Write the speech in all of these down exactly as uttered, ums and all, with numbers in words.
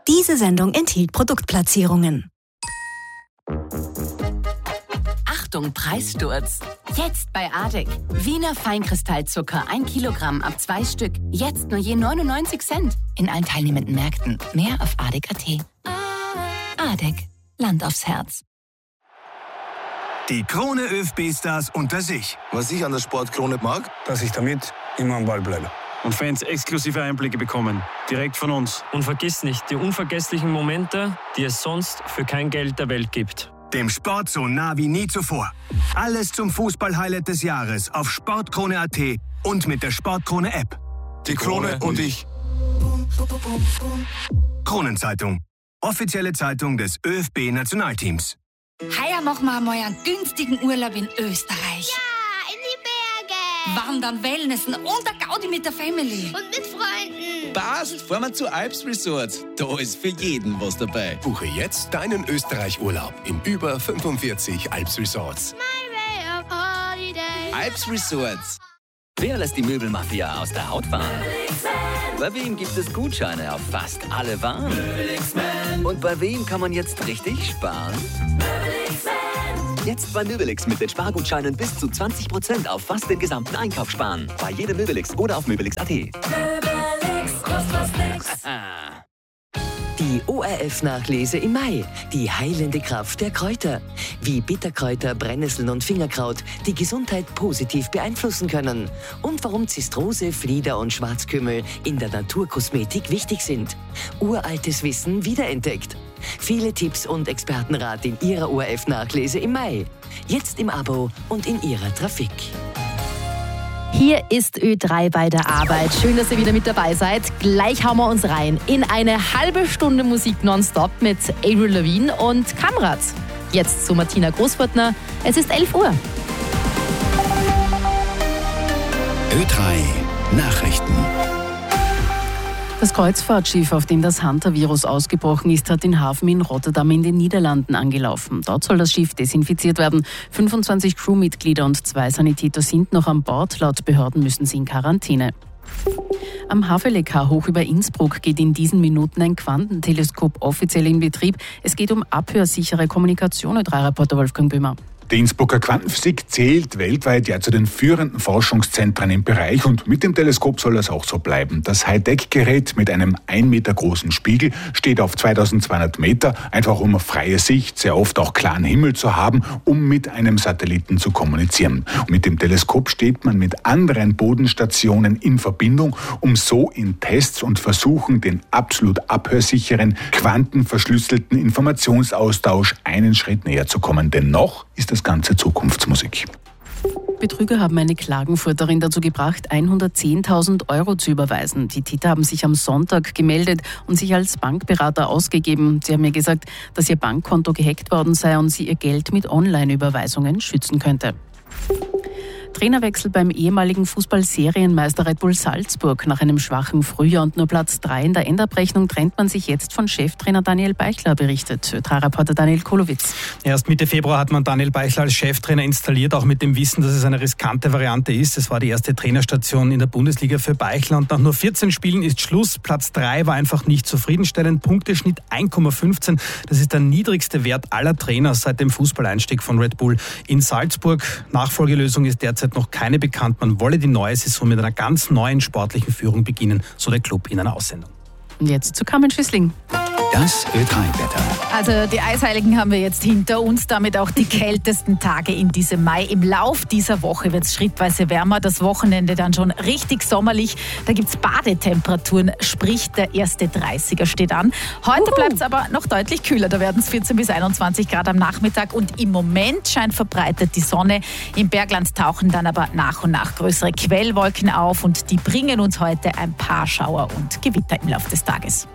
Diese Sendung enthielt Produktplatzierungen. Achtung, Preissturz. Jetzt bei Adek. Wiener Feinkristallzucker, ein Kilogramm ab zwei Stück. Jetzt nur je neunundneunzig Cent. In allen teilnehmenden Märkten. Mehr auf adek punkt at. Adek. Land aufs Herz. Die Krone ÖFB-Stars unter sich. Was ich an der Sportkrone mag, dass ich damit immer am Ball bleibe. Und Fans exklusive Einblicke bekommen. Direkt von uns. Und vergiss nicht, die unvergesslichen Momente, die es sonst für kein Geld der Welt gibt. Dem Sport so nah wie nie zuvor. Alles zum Fußball-Highlight des Jahres auf sportkrone punkt at und mit der Sportkrone-App. Die Krone und ich. Kronenzeitung. Offizielle Zeitung des ÖFB-Nationalteams. Heuer machen wir mal einen günstigen Urlaub in Österreich. Ja, in die Berge. Wandern, Wellnessen und der Gaudi mit der Family. Und mit Freunden. Basel, fahren wir zu Alps Resorts. Da ist für jeden was dabei. Buche jetzt deinen Österreich-Urlaub in über fünfundvierzig Alps Resorts. My way of holiday. Alps Resorts. Wer lässt die Möbelmafia aus der Haut fahren? Bei wem gibt es Gutscheine auf fast alle Waren? Und bei wem kann man jetzt richtig sparen? Jetzt bei Möbelix mit den Spargutscheinen bis zu zwanzig Prozent auf fast den gesamten Einkauf sparen. Bei jedem Möbelix oder auf möbelix punkt at. Möbelix, kostet was nix. Die O R F-Nachlese im Mai. Die heilende Kraft der Kräuter. Wie Bitterkräuter, Brennnesseln und Fingerkraut die Gesundheit positiv beeinflussen können. Und warum Zistrose, Flieder und Schwarzkümmel in der Naturkosmetik wichtig sind. Uraltes Wissen wiederentdeckt. Viele Tipps und Expertenrat in Ihrer O R F-Nachlese im Mai. Jetzt im Abo und in Ihrer Trafik. Hier ist Ö drei bei der Arbeit. Schön, dass ihr wieder mit dabei seid. Gleich hauen wir uns rein in eine halbe Stunde Musik nonstop mit Avril Lavigne und Kamrat. Jetzt zu Martina Großfurtner. Es ist elf Uhr. Ö drei Nachrichten. Das Kreuzfahrtschiff, auf dem das Hantavirus ausgebrochen ist, hat den Hafen in Rotterdam in den Niederlanden angelaufen. Dort soll das Schiff desinfiziert werden. fünfundzwanzig Crewmitglieder und zwei Sanitäter sind noch an Bord. Laut Behörden müssen sie in Quarantäne. Am Havelekar hoch über Innsbruck geht in diesen Minuten ein Quantenteleskop offiziell in Betrieb. Es geht um abhörsichere Kommunikation, Ö drei Reporter Wolfgang Böhmer. Die Innsbrucker Quantenphysik zählt weltweit ja zu den führenden Forschungszentren im Bereich und mit dem Teleskop soll das auch so bleiben. Das Hightech-Gerät mit einem ein Meter großen Spiegel steht auf zweitausendzweihundert Meter, einfach um freie Sicht, sehr oft auch klaren Himmel zu haben, um mit einem Satelliten zu kommunizieren. Und mit dem Teleskop steht man mit anderen Bodenstationen in Verbindung, um so in Tests und Versuchen den absolut abhörsicheren, quantenverschlüsselten Informationsaustausch einen Schritt näher zu kommen. Denn noch ist das ganze Zukunftsmusik. Betrüger haben eine Klagenfurterin dazu gebracht, hundertzehntausend Euro zu überweisen. Die Täter haben sich am Sonntag gemeldet und sich als Bankberater ausgegeben. Sie haben mir gesagt, dass ihr Bankkonto gehackt worden sei und sie ihr Geld mit Online-Überweisungen schützen könnte. Trainerwechsel beim ehemaligen Fußball-Serienmeister Red Bull Salzburg. Nach einem schwachen Frühjahr und nur Platz drei in der Endabrechnung trennt man sich jetzt von Cheftrainer Daniel Beichler, berichtet Ö drei Reporter Daniel Kolowitz. Erst Mitte Februar hat man Daniel Beichler als Cheftrainer installiert, auch mit dem Wissen, dass es eine riskante Variante ist. Es war die erste Trainerstation in der Bundesliga für Beichler und nach nur vierzehn Spielen ist Schluss. Platz drei war einfach nicht zufriedenstellend. Punkteschnitt eins Komma fünfzehn. Das ist der niedrigste Wert aller Trainer seit dem Fußballeinstieg von Red Bull in Salzburg. Nachfolgelösung ist derzeit noch keine bekannt. Man wolle die neue Saison mit einer ganz neuen sportlichen Führung beginnen, so der Club in einer Aussendung. Und jetzt zu Carmen Schüssling. Das Ö drei Wetter. Also die Eisheiligen haben wir jetzt hinter uns, damit auch die kältesten Tage in diesem Mai. Im Lauf dieser Woche wird es schrittweise wärmer, das Wochenende dann schon richtig sommerlich. Da gibt es Badetemperaturen, sprich der erste dreißiger steht an. Heute bleibt es aber noch deutlich kühler, da werden es vierzehn bis einundzwanzig Grad am Nachmittag und im Moment scheint verbreitet die Sonne. Im Bergland tauchen dann aber nach und nach größere Quellwolken auf und die bringen uns heute ein paar Schauer und Gewitter im Laufe des Tages.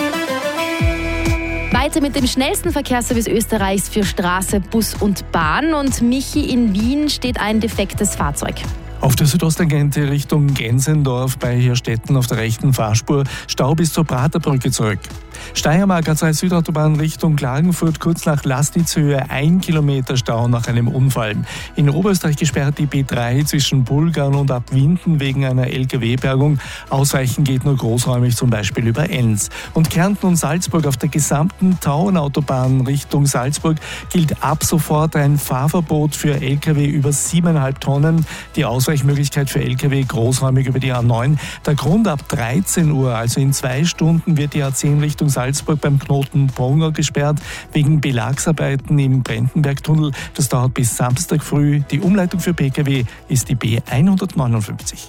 Weiter mit dem schnellsten Verkehrsservice Österreichs für Straße, Bus und Bahn. Und Michi, in Wien steht ein defektes Fahrzeug. Auf der Südosttangente Richtung Gensendorf bei Hirstetten auf der rechten Fahrspur Stau bis zur Praterbrücke zurück. Steiermark A zwei Südautobahn Richtung Klagenfurt, kurz nach Lastnitzhöhe, ein Kilometer Stau nach einem Unfall. In Oberösterreich gesperrt die B drei zwischen Bulgarn und Abwinden wegen einer L K W-Bergung. Ausweichen geht nur großräumig, zum Beispiel über Enns. Und Kärnten und Salzburg auf der gesamten Tauenautobahn Richtung Salzburg gilt ab sofort ein Fahrverbot für L K W über siebeneinhalb Tonnen. Die Ausweichmöglichkeit für L K W großräumig über die A neun. Der Grund: ab dreizehn Uhr, also in zwei Stunden, wird die A zehn Richtung Salzburg beim Knoten Pongau gesperrt, wegen Belagsarbeiten im Brentenbergtunnel. Das dauert bis Samstag früh. Die Umleitung für Pkw ist die B hundertneunundfünfzig.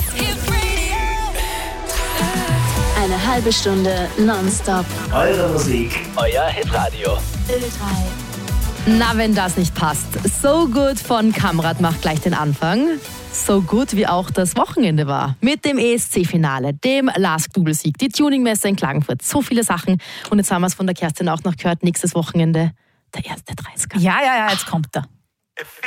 Eine halbe Stunde nonstop. Eure Musik, euer Hitradio. Ö drei. Na, wenn das nicht passt. So Good von Kamrat macht gleich den Anfang. So gut wie auch das Wochenende war. Mit dem E S C-Finale, dem Lask-Doublesieg, die Tuningmesse in Klagenfurt. So viele Sachen. Und jetzt haben wir es von der Kerstin auch noch gehört. Nächstes Wochenende der erste dreißiger. Ja, ja, ja, jetzt kommt er.